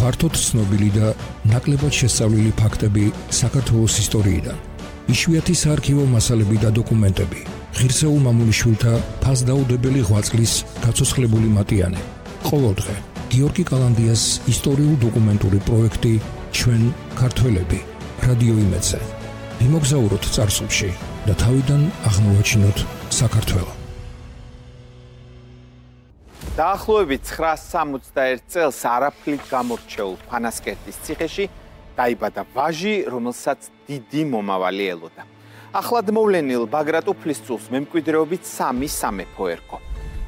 ფართოდ ცნობილი და ნაკლებად შესწავლილი ფაქტები საქართველოს ისტორიიდან. იშვიათი საარქივო მასალები და დოკუმენტები. ღირსეულ მამულიშვილთა ფასდაუდებელი ღვაწლის გაცოცხლებული მატიანე. ყოველდღე გიორგი კალანდიას ისტორიულ-დოკუმენტური პროექტი ჩვენ ქართველები რადიო იმედზე. ვიმოგზაუროთ წარსულში და თავიდან აღმოვაჩინოთ საქართველო. დაახლოებით 961 წელს არაფლით გამორჩეულ ფანასკერტის ციხეში დაიბადა ვაჟი, რომელსაც დიდი მომავალი ელოდა. ახლად მოვლენილ ბაგრატ უფლისწულს მემკვიდრეობით 3 სამეფო ერგო.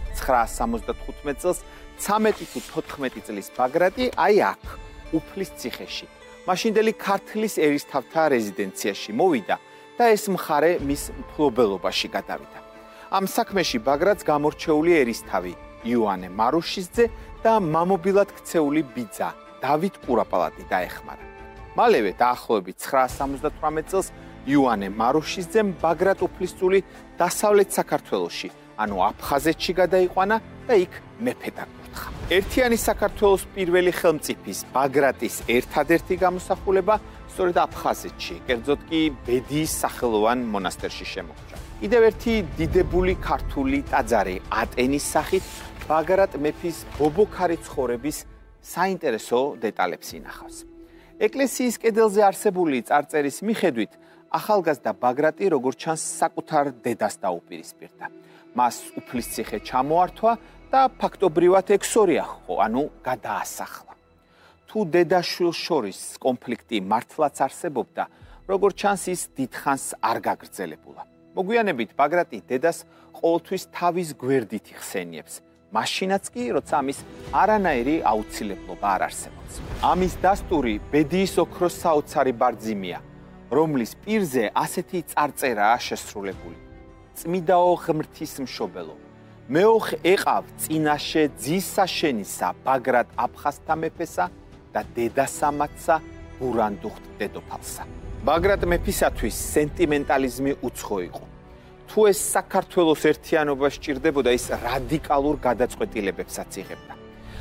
975 წელს 13 თუ 14 წლის ბაგრატი აი აქ, უფლის ციხეში, მაშინდელი ქართლის ერისთავთა რეზიდენციაში მოვიდა და ეს მხარე მის მფლობელობაში გადავიდა. ამ საქმეში ბაგრატს გამორჩეული ერისთავი იოანე მარუშიზძე და მამობილად ქცეული ბიძა დავით კურაპალატი დაეხმარა. მალევე დაახლოებით 978 წელს იოანე მარუშიზძემ ბაგრატ უფლისწული დასავლეთ საქართველოში, ანუ აფხაზეთში გადაიყვანა და იქ მეფე დაკურთხა. ერთიანი საქართველოს პირველი ხელმწიფის ბაგრატის ერთადერთი გამოსახულება სწორედ აფხაზეთში, კერძოდ კი ბედიის სახელოვან მონასტერში შემოხვდა. კიდევ ერთი დიდებული ქართული ტაძარი ატენის სახით ბაგრატ მეფის ბობოქარი ცხოვრების საინტერესო დეტალებს ინახავს. ეკლესიის კედელზე არსებული წარწერის მიხედვით ახალგაზრდა ბაგრატი როგორც ჩანს საკუთარ დედას დაუპირისპირდა. მას უფლისციხე ჩამოართვა და ფაქტობრივად ექსორიახო, ანუ გადაასახლა. თუ დედა-შვილს შორის კონფლიქტი მართლაც არსებობდა, როგორც ჩანს ის დიდხანს არ გაგრძელებულა. მოგვიანებით ბაგრატი დედას ყოველთვის თავის გვერდით იხსენიებს. მაშინაც კი, როცა ამის არანაირი აუცილებლობა არ არსებობს. ამის დასტური ბედიის ოქროს საოცარი ბარძიმია, რომლის პირზე ასეთი წარწერაა შესრულებული. წმიდაო ღმრთისმშობელო, მეოხ ეყავ წინაშე ძისა შენისა ბაგრატ აფხაზთა მეფესა და დედასამაცსა ბურანდუხტ დედოფალსა. ბაგრატ მეფისათვის სენტიმენტალიზმი უცხო იყო. თუ ეს საქართველოს ერთიანობა სჭირდებოდა, ის რადიკალურ გადაწყვეტილებებსაც იღებდა.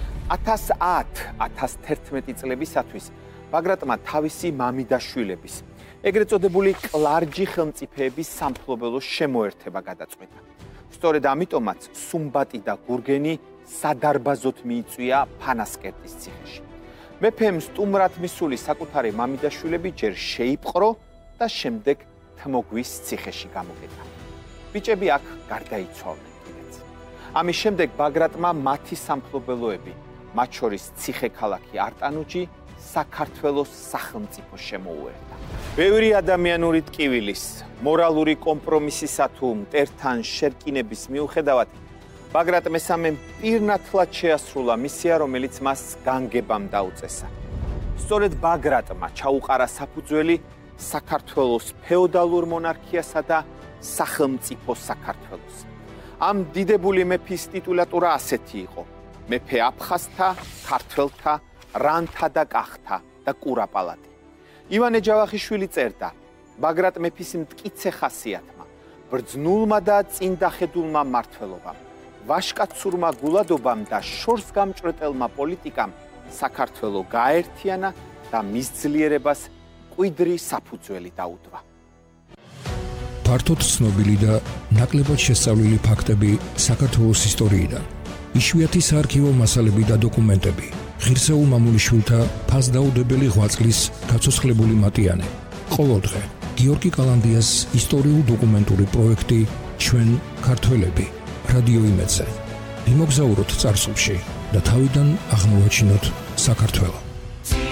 1010-1011 წლებისათვის ბაგრატმა თავისი მამიდაშვილების, ეგრეთ წოდებული კლარჯი ხელმწიფეების სამფლობელო შემოერთება გადაწყვიტა. სწორედ ამიტომაც სუმბატი და გურგენი სადარბაზოდ მიიწვია ფანასკერტის ციხეში. მეფემ სტუმრად მისული საკუთარი მამიდაშვილები ჯერ შეიპყრო და შემდეგ თმოგვის ციხეში გამოკეტა. ბიჭები აქ გარდაიცვალნენ კიდეც. ამის შემდეგ ბაგრატმა მათი სამფლობელოები, მათ შორის ციხე-ქალაქი არტანუჯი, საქართველოს სახელმწიფო შემოუერთა. ბევრი ადამიანური ტკივილის, მორალური კომპრომისისა თუ მტერთან შერკინების მიუხედავად, ბაგრატ მესამემ პირნათლად შეასრულა მისია, რომელიც მას განგებამ დაუწესა. სწორედ ბაგრატმა ჩაუყარა საფუძველი საქართველოს ფეოდალურ მონარქიასა და სახელმწიფო საქართველოს. ამ დიდებული მეფის ტიტულატურა ასეთი იყო: მეფე აფხაზთა, ქართველთა, რანთა და კახთა და კურაპალატი. ივანე ჯავახიშვილი წერდა: ბაგრატ მეფის მტკიცე ხასიათმა, ბრძნულმა და წინდახედულმა მმართველობამ, ვაშკაცურმა გულადობამ და შორს გამჭრეტელმა პოლიტიკამ საქართველო გააერთიანა და მის ძლიერებას მკვიდრი საფუძველი დაუდვა. ფართოდ ცნობილი და ნაკლებად შესწავლილი ფაქტები საქართველოს ისტორიიდან. იშვიათი საარქივო მასალები და დოკუმენტები. ღირსეულ მამულიშვილთა ფასდაუდებელი ღვაწლის გაცოცხლებული მატიანე. ყოველდღე გიორგი კალანდიას ისტორიულ-დოკუმენტური პროექტი ჩვენ ქართველები რადიო იმედზე. ვიმოგზაუროთ წარსულში და თავიდან აღმოვაჩინოთ საქართველო.